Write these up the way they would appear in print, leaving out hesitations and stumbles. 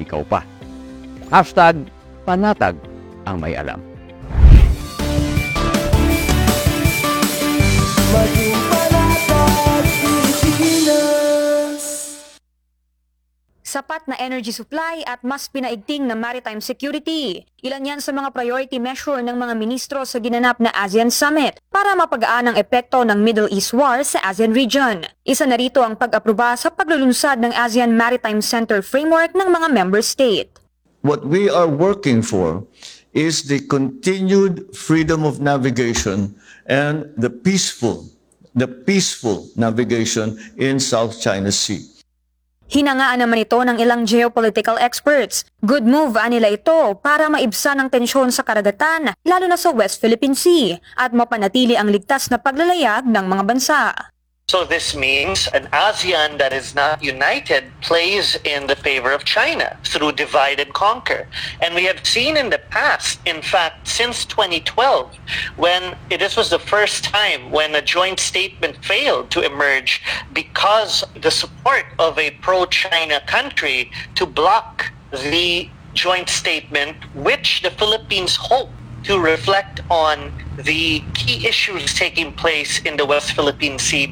ikaw pa. Hashtag panatag ang may alam. Maging panatag Pilipinas. Sapat na energy supply at mas pinaigting na maritime security. Ilan yan sa mga priority measure ng mga ministro sa ginanap na ASEAN Summit para mapagaan ang epekto ng Middle East War sa ASEAN region. Isa na rito ang pag-aproba sa paglulunsad ng ASEAN Maritime Center Framework ng mga member state. What we are working for is the continued freedom of navigation and the peaceful navigation in South China Sea. Hinangaan naman ito ng ilang geopolitical experts. Good move nila ito para maibsan ang tensyon sa karagatan, lalo na sa West Philippine Sea, at mapanatili ang ligtas na paglalayag ng mga bansa. So this means an ASEAN that is not united plays in the favor of China through divide and conquer. And we have seen in the past, in fact, since 2012, when this was the first time when a joint statement failed to emerge because the support of a pro-China country to block the joint statement, which the Philippines hope to reflect on the key issues taking place in the West Philippine Sea.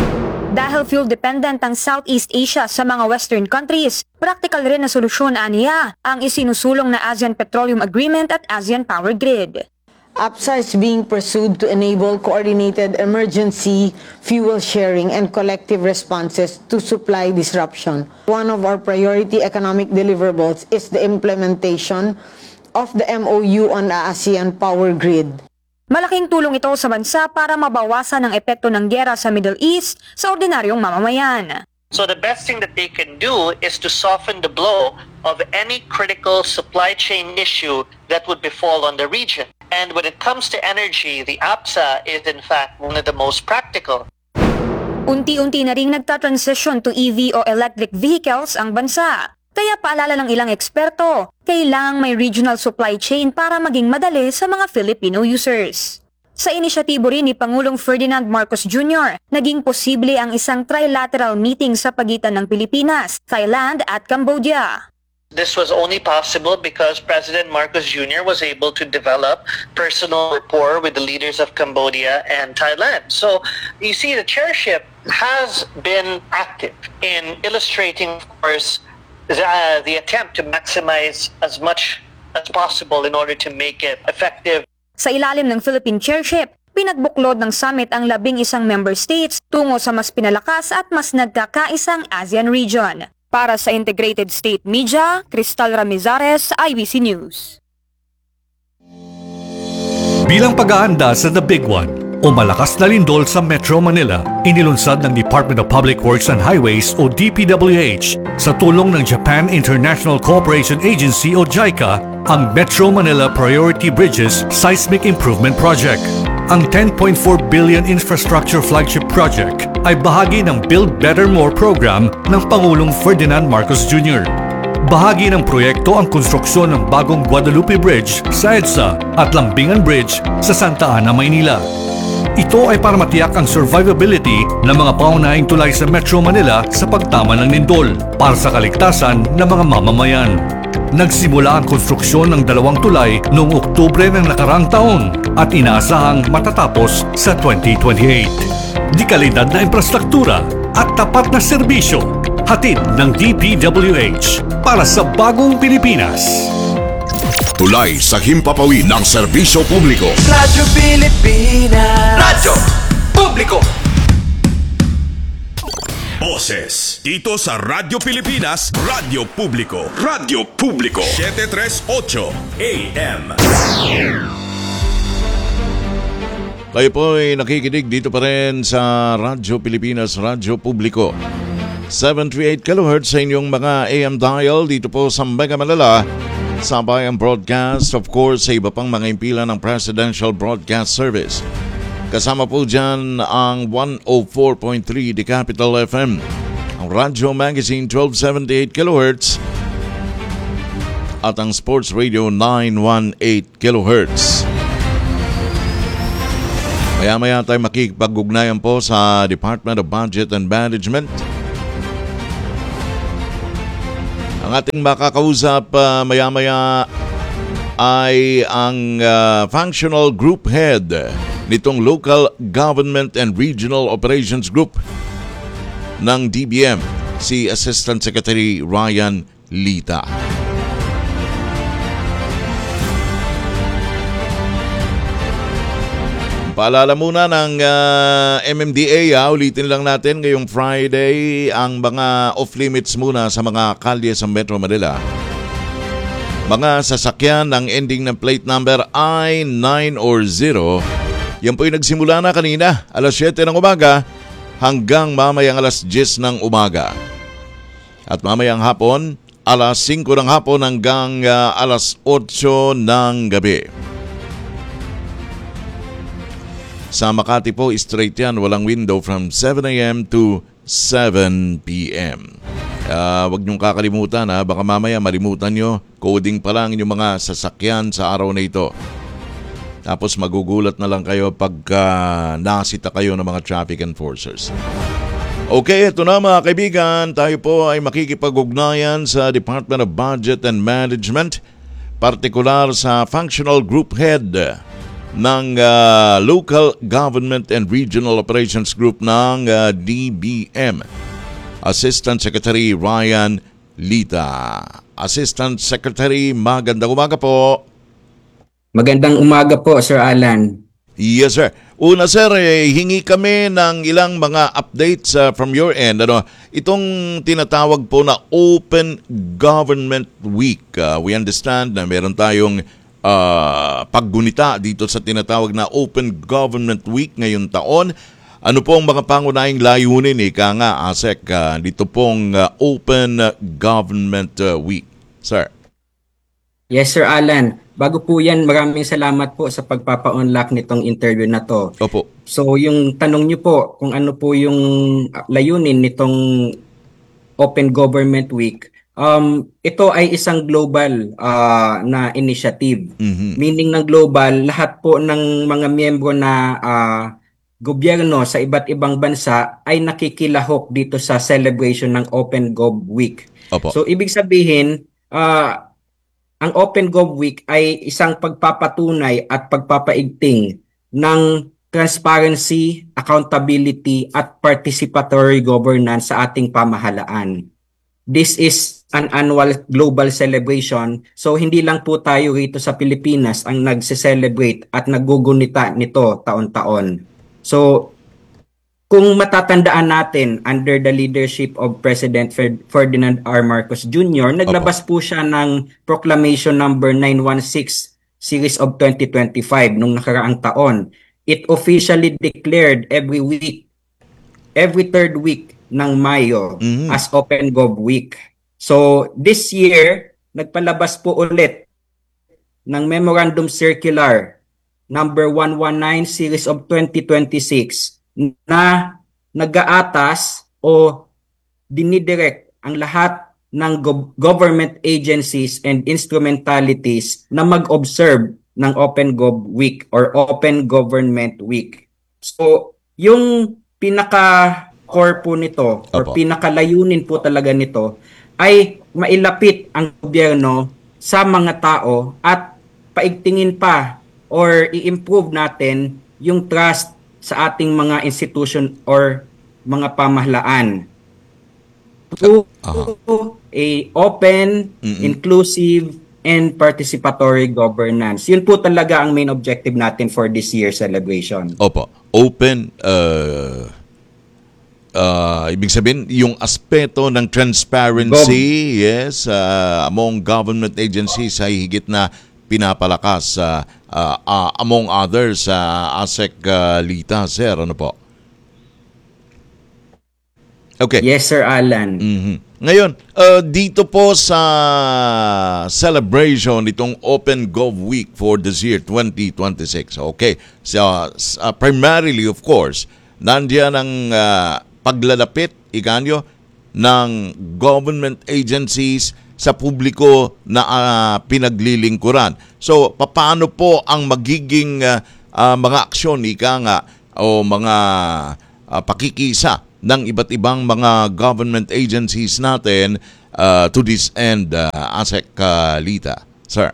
Dahil fuel-dependent ang Southeast Asia sa mga Western countries, practical rin na solusyon aniya ang isinusulong na ASEAN Petroleum Agreement at ASEAN Power Grid. APSA is being pursued to enable coordinated emergency fuel sharing and collective responses to supply disruption. One of our priority economic deliverables is the implementation of the MOU on the ASEAN Power Grid. Malaking tulong ito sa bansa para mabawasan ang epekto ng giyera sa Middle East sa ordinaryong mamamayan. So the best thing that they can do is to soften the blow of any critical supply chain issue that would befall on the region. And when it comes to energy, the APSA is in fact one of the most practical. Unti-unti na ring nagta-transition to EV o electric vehicles ang bansa. Kaya paalala ng ilang eksperto, kailangang may regional supply chain para maging madali sa mga Filipino users. Sa inisyatibo rin ni Pangulong Ferdinand Marcos Jr., naging posible ang isang trilateral meeting sa pagitan ng Pilipinas, Thailand at Cambodia. This was only possible because President Marcos Jr. was able to develop personal rapport with the leaders of Cambodia and Thailand. So you see, the chairship has been active in illustrating, of course, the attempt to maximize as much as possible in order to make it effective. Sa ilalim ng Philippine Chairship, pinagbuklod ng summit ang 11 member states tungo sa mas pinalakas at mas nagkakaisang ASEAN region. Para sa Integrated State Media, Cristal Ramizares, IBC News. Bilang pag-aanda sa The Big One o malakas na lindol sa Metro Manila, inilunsad ng Department of Public Works and Highways o DPWH sa tulong ng Japan International Cooperation Agency o JICA ang Metro Manila Priority Bridges Seismic Improvement Project. Ang 10.4 billion infrastructure flagship project ay bahagi ng Build Better More program ng Pangulong Ferdinand Marcos Jr. Bahagi ng proyekto ang konstruksyon ng bagong Guadalupe Bridge sa EDSA at Lambingan Bridge sa Santa Ana, Maynila. Ito ay para matiyak ang survivability ng mga paunahing tulay sa Metro Manila sa pagtama ng lindol para sa kaligtasan ng mga mamamayan. Nagsimula ang konstruksyon ng 2 tulay noong Oktubre ng nakaraang taon at inaasahang matatapos sa 2028. Di kalidad na infrastruktura at tapat na serbisyo, hatid ng DPWH para sa bagong Pilipinas. Tulay sa himpapawid ng serbisyo publiko. Radyo Pilipinas. Radyo Publiko. Boses dito sa Radyo Pilipinas, Radyo Publiko. Radyo Publiko 738 AM. Kayo po ay nakikinig dito pa rin sa Radyo Pilipinas, Radyo Publiko. 738 kHz sa inyong mga AM dial dito po sa Mega Manila. Sabay ang broadcast, of course, sa iba pang mga impila ng Presidential Broadcast Service. Kasama po dyan ang 104.3 The Capital FM, ang Radyo Magazine 1278 kHz, at ang Sports Radio 918 kHz. Maya-maya tayo makikipag-ugnayan po sa Department of Budget and Management. Ang Ang ating makakausap maya-maya ay ang functional group head nitong Local Government and Regional Operations Group ng DBM, si Assistant Secretary Ryan Lita. Paalala muna ng MMDA, ulitin lang natin ngayong Friday ang mga off-limits muna sa mga kalye sa Metro Manila. Mga sasakyan ng ending ng plate number I-9 or 0, yan po yung nagsimula na kanina, alas 7 ng umaga hanggang mamayang alas 10 ng umaga. At mamayang hapon, alas 5 ng hapon hanggang alas 8 ng gabi. Sa Makati po, straight yan, walang window from 7 a.m. to 7 p.m. Huwag niyong kakalimutan, baka mamaya malimutan nyo, coding pa lang yung mga sasakyan sa araw na ito. Tapos magugulat na lang kayo pagka nasita kayo ng mga traffic enforcers. Okay, ito na mga kaibigan, tayo po ay makikipag-ugnayan sa Department of Budget and Management, partikular sa Functional Group Head ng Local Government and Regional Operations Group ng DBM, Assistant Secretary Ryan Lita. Assistant Secretary, magandang umaga po. Magandang umaga po, Sir Alan. Yes, sir. Una, sir, hingi kami ng ilang mga updates from your end. Itong tinatawag po na Open Government Week. We understand na meron tayong paggunita dito sa tinatawag na Open Government Week ngayong taon. Ano po ang mga pangunahing layunin ASEC dito pong Open Government Week, sir? Yes, Sir Alan. Bago po yan, maraming salamat po sa pagpapa-unlock nitong interview na to. Opo. So yung tanong niyo po kung ano po yung layunin nitong Open Government Week, ito ay isang global na initiative. Mm-hmm. Meaning ng global, lahat po ng mga miyembro na gobyerno sa iba't ibang bansa ay nakikilahok dito sa celebration ng Open Gov Week. Opo. So ibig sabihin, ang Open Gov Week ay isang pagpapatunay at pagpapaigting ng transparency, accountability at participatory governance sa ating pamahalaan. This is an annual global celebration. So hindi lang po tayo rito sa Pilipinas ang nagse-celebrate at nagugunita nito taon-taon. So kung matatandaan natin, under the leadership of President Ferdinand R. Marcos Jr., naglabas po siya ng Proclamation number 916 Series of 2025 nung nakaraang taon. It officially declared every third week ng Mayo as Open Gov Week. So this year, nagpalabas po ulit ng Memorandum Circular number 119 Series of 2026 na nag-aatas o dinidirect ang lahat ng government agencies and instrumentalities na mag-observe ng Open Gov Week or Open Government Week. So, yung pinaka-core po nito or pinakalayunin po talaga nito ay mailapit ang gobyerno sa mga tao at paigtingin pa or i-improve natin yung trust sa ating mga institution or mga pamahalaan through a open, inclusive, and participatory governance. Yun po talaga ang main objective natin for this year's celebration. Opo. Open, ibig sabihin, yung aspeto ng transparency, yes, among government agencies ay higit na pinapalakas among others ASEC Lita, sir, ano po? Okay. Yes, Sir Alan. Ngayon, dito po sa celebration itong Open Gov Week for this year 2026. Okay. So, primarily of course, nandiyan ang paglalapit iganyo ng government agencies sa publiko na pinaglilingkuran. So, paano po ang magiging mga aksyon, o mga pakikisa ng iba't ibang mga government agencies natin to this end, ASEC Lita, sir?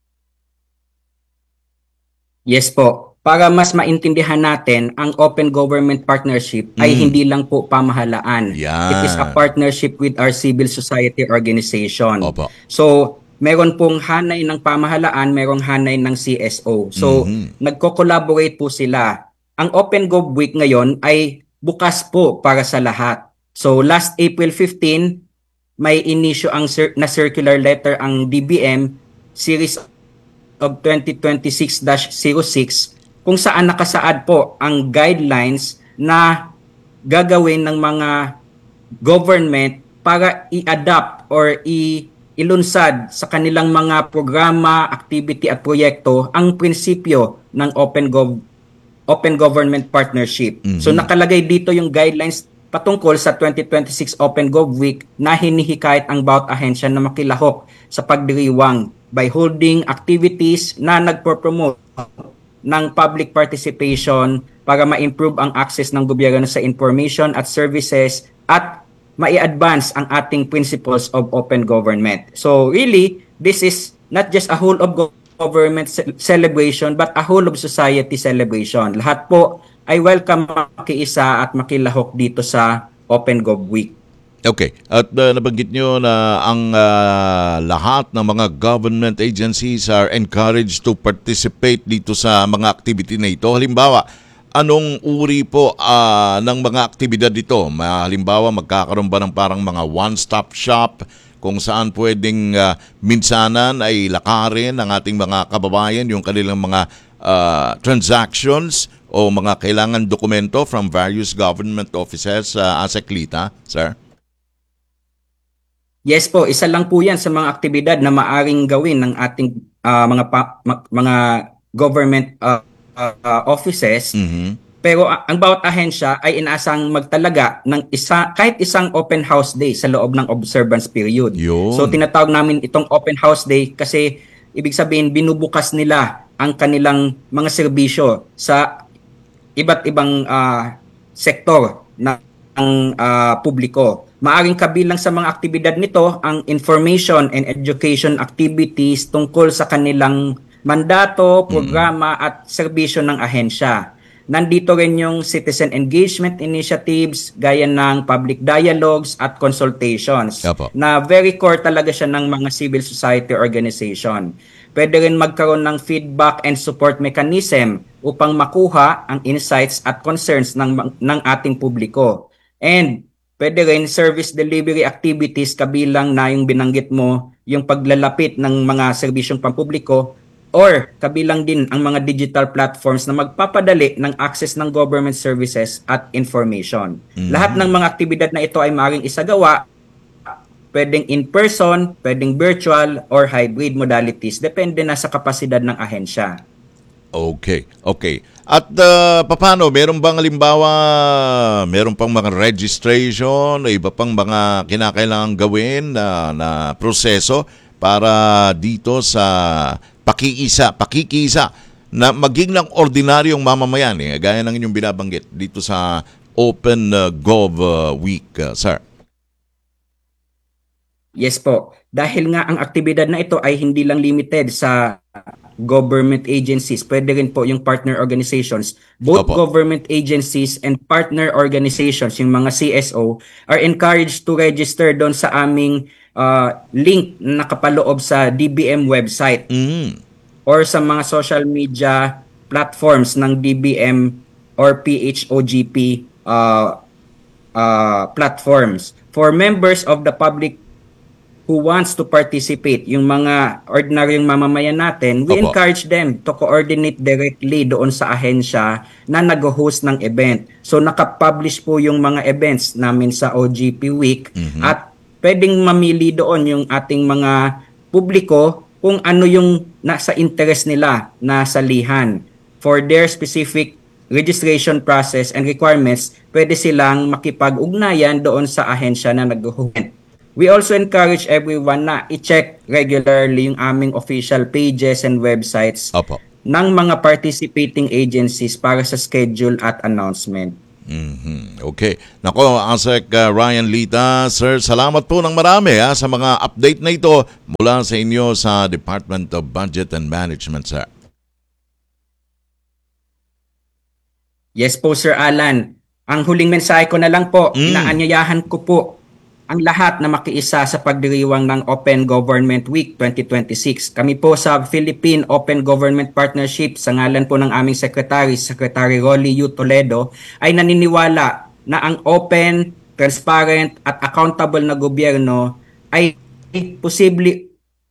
Yes po. Para mas maintindihan natin, ang Open Government Partnership ay hindi lang po pamahalaan. Yan. It is a partnership with our civil society organization. Opo. So, meron pong hanay ng pamahalaan, merong hanay ng CSO. So, nagko-collaborate po sila. Ang Open Gov Week ngayon ay bukas po para sa lahat. So, last April 15, may inisyo ang na circular letter ang DBM Series of 2026-06 kung saan nakasaad po ang guidelines na gagawin ng mga government para i-adapt or ilunsad sa kanilang mga programa, activity at proyekto ang prinsipyo ng Open Government Partnership. So nakalagay dito yung guidelines patungkol sa 2026 Open Gov Week na hinihikayat ang bawat ahensya na makilahok sa pagdiriwang by holding activities na nagpo-promote ng public participation para ma-improve ang access ng gobyerno sa information at services at mai-advance ang ating principles of open government. So really, this is not just a whole of government celebration but a whole of society celebration. Lahat po ay welcome makiisa at makilahok dito sa Open Gov Week. Okay. At nabanggit nyo na ang lahat ng mga government agencies are encouraged to participate dito sa mga activity na ito. Halimbawa, anong uri po ng mga aktibidad dito? Halimbawa, magkakaroon ba ng parang mga one-stop shop kung saan pwedeng minsanan ay lakarin ng ating mga kababayan yung kanilang mga transactions o mga kailangan dokumento from various government offices, ASEC Lita, sir? Yes po, isa lang po 'yan sa mga aktibidad na maaring gawin ng ating mga government offices. Pero ang bawat ahensya ay inaasang magtalaga ng kahit isang open house day sa loob ng observance period. Yun. So tinatawag namin itong open house day kasi ibig sabihin binubukas nila ang kanilang mga serbisyo sa iba't ibang sektor ng publiko. Maaring kabilang sa mga aktibidad nito ang information and education activities tungkol sa kanilang mandato, programa at serbisyo ng ahensya. Nandito rin yung citizen engagement initiatives gaya ng public dialogues at consultations na very core talaga siya ng mga civil society organization. Pwede rin magkaroon ng feedback and support mechanism upang makuha ang insights at concerns ng ating publiko. And pwede rin service delivery activities kabilang na yung binanggit mo, yung paglalapit ng mga serbisyong pampubliko or kabilang din ang mga digital platforms na magpapadali ng access ng government services at information. Lahat ng mga aktibidad na ito ay maaaring isagawa, pwedeng in-person, pwedeng virtual or hybrid modalities, depende na sa kapasidad ng ahensya. Okay. At paano, meron bang halimbawa, meron pang mga registration, iba pang mga kinakailangan gawin na proseso para dito sa pakikisa na maging ng ordinaryong mamamayan, gaya ng inyong binabanggit dito sa Open Gov Week, sir? Yes po. Dahil nga ang aktibidad na ito ay hindi lang limited sa government agencies, pwede rin po yung partner organizations. Both government agencies and partner organizations, yung mga CSO, are encouraged to register doon sa aming link na nakapaloob sa DBM website or sa mga social media platforms ng DBM or PHOGP platforms. For members of the public who wants to participate, yung mga ordinaryong mamamayan natin, we encourage them to coordinate directly doon sa ahensya na nag-host ng event. So nakapublish po yung mga events namin sa OGP Week at pwedeng mamili doon yung ating mga publiko kung ano yung nasa interest nila na salihan. For their specific registration process and requirements, pwede silang makipag-ugnayan doon sa ahensya na nag-host. We also encourage everyone na i-check regularly yung aming official pages and websites ng mga participating agencies para sa schedule at announcement. Okay. Nako, ASEC Ryan Lita, sir, salamat po ng marami sa mga update na ito mula sa inyo sa Department of Budget and Management, sir. Yes po, Sir Alan. Ang huling mensahe ko na lang po, inaanyayahan ko po ang lahat na makiisa sa pagdiriwang ng Open Government Week 2026. Kami po sa Philippine Open Government Partnership, sa ngalan po ng aming Secretary Rolly U. Toledo, ay naniniwala na ang open, transparent at accountable na gobyerno ay posible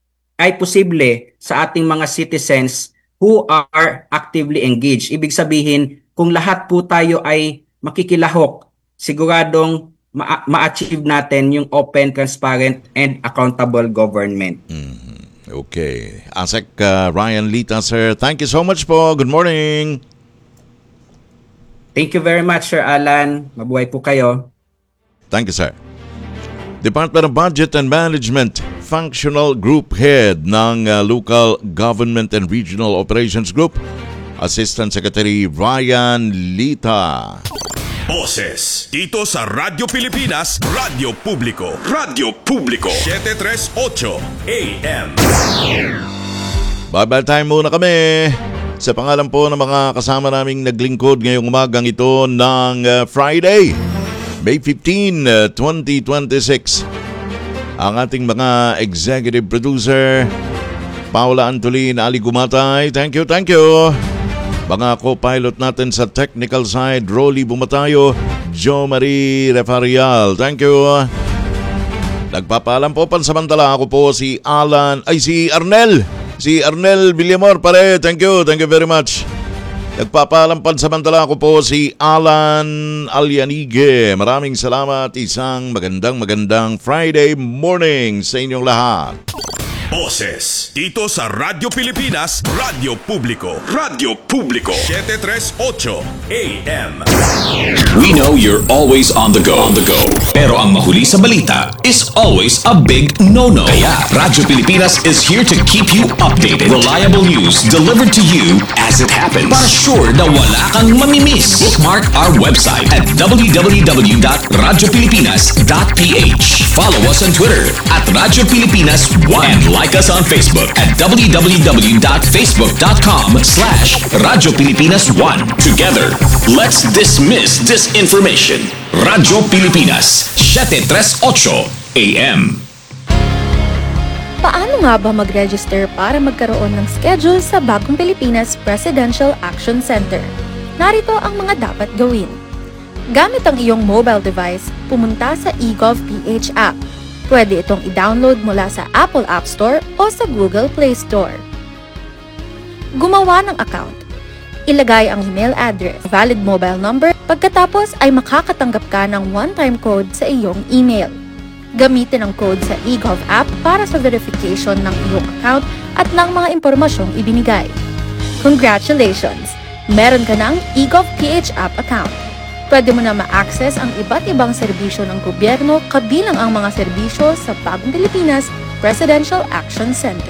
sa ating mga citizens who are actively engaged. Ibig sabihin, kung lahat po tayo ay makikilahok, siguradong ma-achieve natin yung open, transparent, and accountable government. Okay. ASEC Ryan Lita, sir, thank you so much po. Good morning. Thank you very much, Sir Alan. Mabuhay po kayo. Thank you, sir. Department of Budget and Management, Functional Group Head ng Local Government and Regional Operations Group, Assistant Secretary Ryan Lita. Boses dito sa Radyo Pilipinas, Radyo Publiko. Radyo Publiko 738 AM. Bye-bye time muna kami. Sa pangalan po ng mga kasama naming naglingkod ngayong umagang ito ng Friday, May 15, 2026. Ang ating mga executive producer, Paula Antolin, Ali Gumatay. Thank you. Mga co-pilot natin sa technical side, Rolly Bumatayo, Jo Marie Refarial. Thank you. Nagpapaalam po pansamantala, ako po si Arnel. Si Arnel Villamor, pare. Thank you very much. Nagpapaalam pansamantala, ako po si Alan Alianige. Maraming salamat. Isang magandang Friday morning sa inyong lahat. Boses dito sa Radyo Pilipinas, Radyo Publiko. Radyo Publiko 738 AM. We know you're always on the go. Pero ang mahuli sa balita is always a big no-no. Kaya Radyo Pilipinas is here to keep you updated. Reliable news delivered to you as it happens. Para sure na wala kang mamimiss. Bookmark our website at www.radiopilipinas.ph. Follow us on Twitter at Radyo Pilipinas 1 and like us on Facebook at www.facebook.com/Radyo Pilipinas 1. Together, let's dismiss disinformation. Radyo Pilipinas 738 AM. Paano nga ba mag-register para magkaroon ng schedule sa Bagong Pilipinas Presidential Action Center? Narito ang mga dapat gawin. Gamit ang iyong mobile device, pumunta sa eGovPH app. Pwede itong i-download mula sa Apple App Store o sa Google Play Store. Gumawa ng account. Ilagay ang email address, valid mobile number, pagkatapos ay makakatanggap ka ng one-time code sa iyong email. Gamitin ang code sa eGov app para sa verification ng iyong account at ng mga impormasyong ibinigay. Congratulations! Meron ka ng eGovPH app account. Pwede mo na ma-access ang iba't ibang serbisyo ng gobyerno kabilang ang mga serbisyo sa Bagong Pilipinas Presidential Action Center.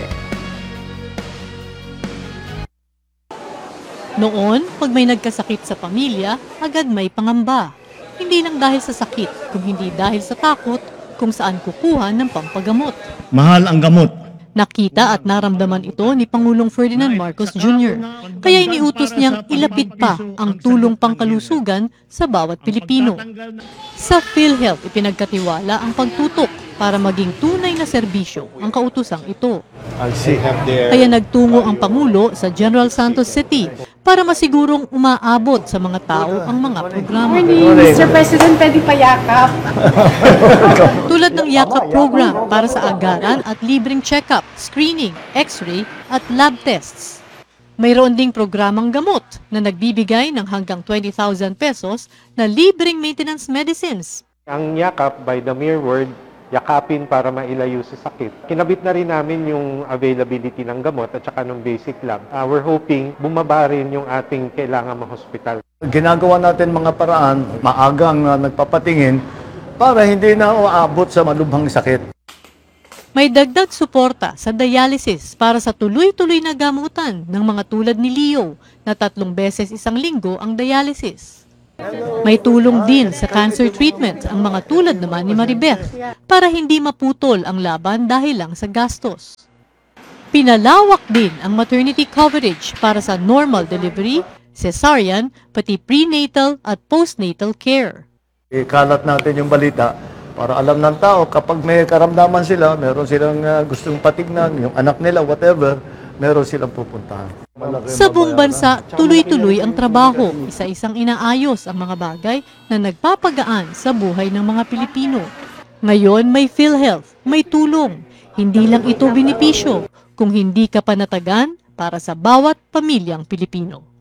Noon, pag may nagkasakit sa pamilya, agad may pangamba. Hindi lang dahil sa sakit, kung hindi dahil sa takot kung saan kukuha ng pampagamot. Mahal ang gamot. Nakita at naramdaman ito ni Pangulong Ferdinand Marcos Jr. Kaya iniutos niyang ilapit pa ang tulong pangkalusugan sa bawat Pilipino. Sa PhilHealth, ipinagkatiwala ang pagtutok para maging tunay na serbisyo ang kautosang ito. Kaya nagtungo ang Pangulo sa General Santos City para masigurong umaabot sa mga tao ang mga programa. Mr. President, pwede pa yakap. Tulad ng yakap program para sa agaran at libreng check-up, screening, x-ray at lab tests. Mayroon ding programang gamot na nagbibigay ng hanggang 20,000 pesos na libreng maintenance medicines. Ang yakap, by the mere word, yakapin para mailayo sa sakit. Kinabit na rin namin yung availability ng gamot at saka ng basic lab. We're hoping bumaba rin yung ating kailangan ma-hospital. Ginagawa natin mga paraan, maagang nagpapatingin para hindi na uabot sa malubhang sakit. May dagdag suporta sa dialysis para sa tuloy-tuloy na gamutan ng mga tulad ni Leo na 3 beses isang linggo ang dialysis. May tulong din sa cancer treatment ang mga tulad naman ni Maribeth para hindi maputol ang laban dahil lang sa gastos. Pinalawak din ang maternity coverage para sa normal delivery, cesarean, pati prenatal at postnatal care. Ikalat natin yung balita para alam ng tao kapag may karamdaman sila, meron silang gustong patignan, yung anak nila, whatever, meron silang pupuntahan. Sa buong bansa, tuloy-tuloy ang trabaho, isa-isang inaayos ang mga bagay na nagpapagaan sa buhay ng mga Pilipino. Ngayon may PhilHealth, may tulong. Hindi lang ito benepisyo, kung hindi ka panatagan para sa bawat pamilyang Pilipino.